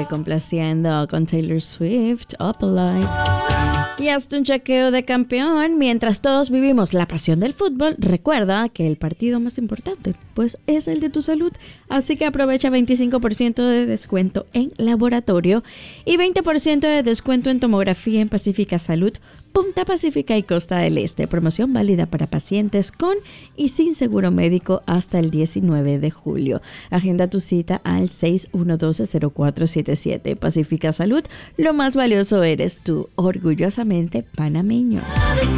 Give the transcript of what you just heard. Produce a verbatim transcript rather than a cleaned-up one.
Sigue complaciendo con Taylor Swift, Up Alive. Y hasta un chequeo de campeón. Mientras todos vivimos la pasión del fútbol, recuerda que el partido más importante pues es el de tu salud. Así que aprovecha veinticinco por ciento de descuento en laboratorio y veinte por ciento de descuento en tomografía en Pacífica Salud, Punta Pacífica y Costa del Este. Promoción válida para pacientes con y sin seguro médico hasta el diecinueve de julio. Agenda tu cita al seis uno uno dos cero cuatro siete siete. Pacífica Salud, lo más valioso eres tú. Orgullosamente panameño.